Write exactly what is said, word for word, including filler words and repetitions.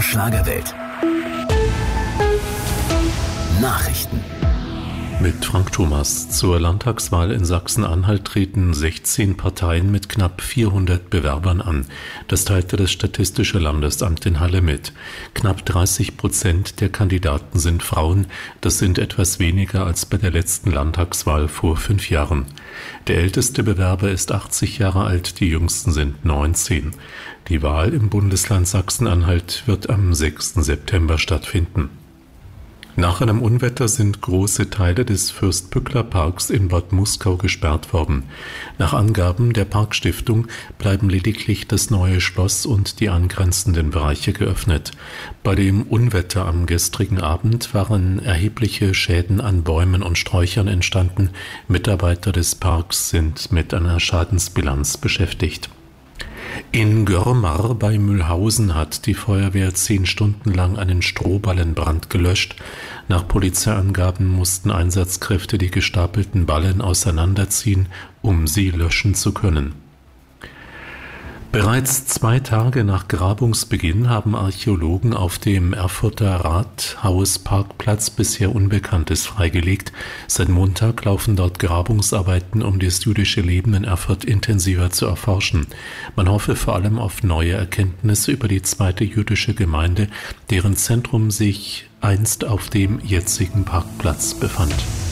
Schlagerwelt. Nachrichten. Mit Frank Thomas. Zur Landtagswahl in Sachsen-Anhalt treten sechzehn Parteien mit knapp vierhundert Bewerbern an. Das teilte das Statistische Landesamt in Halle mit. Knapp dreißig Prozent der Kandidaten sind Frauen. Das sind etwas weniger als bei der letzten Landtagswahl vor fünf Jahren. Der älteste Bewerber ist achtzig Jahre alt, die jüngsten sind neunzehn. Die Wahl im Bundesland Sachsen-Anhalt wird am sechsten September stattfinden. Nach einem Unwetter sind große Teile des Fürstbückler-Parks in Bad Muskau gesperrt worden. Nach Angaben der Parkstiftung bleiben lediglich das Neue Schloss und die angrenzenden Bereiche geöffnet. Bei dem Unwetter am gestrigen Abend waren erhebliche Schäden an Bäumen und Sträuchern entstanden. Mitarbeiter des Parks sind mit einer Schadensbilanz beschäftigt. In Görmar bei Mühlhausen hat die Feuerwehr zehn Stunden lang einen Strohballenbrand gelöscht. Nach Polizeiangaben mussten Einsatzkräfte die gestapelten Ballen auseinanderziehen, um sie löschen zu können. Bereits zwei Tage nach Grabungsbeginn haben Archäologen auf dem Erfurter Rathausparkplatz bisher Unbekanntes freigelegt. Seit Montag laufen dort Grabungsarbeiten, um das jüdische Leben in Erfurt intensiver zu erforschen. Man hoffe vor allem auf neue Erkenntnisse über die zweite jüdische Gemeinde, deren Zentrum sich einst auf dem jetzigen Parkplatz befand.